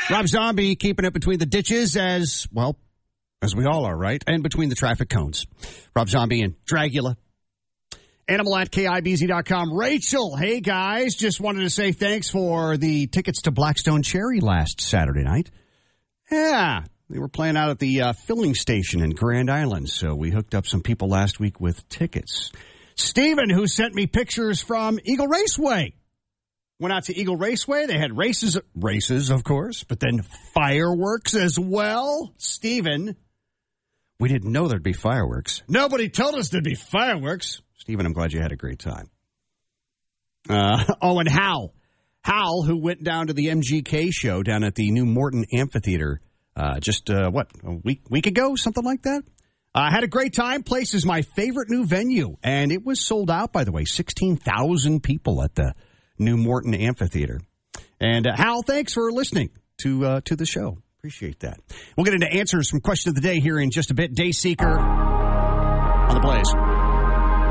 Rob Zombie keeping it between the ditches as we all are, right? And between the traffic cones. Rob Zombie and Dragula. Animal at KIBZ.com. Rachel, hey guys, just wanted to say thanks for the tickets to Blackstone Cherry last Saturday night. Yeah, they were playing out at the filling station in Grand Island, so we hooked up some people last week with tickets. Steven, who sent me pictures from Eagle Raceway. Went out to Eagle Raceway. They had races, of course, but then fireworks as well. Steven, we didn't know there'd be fireworks. Nobody told us there'd be fireworks. Steven, I'm glad you had a great time. And Hal, who went down to the MGK show down at the New Morton Amphitheater a week ago, something like that. Had a great time. Place is my favorite new venue, and it was sold out, by the way. 16,000 people at the New Morton Amphitheater. And Hal, thanks for listening to the show. Appreciate that. We'll get into answers from Question of the Day here in just a bit. Dayseeker on the Blaze.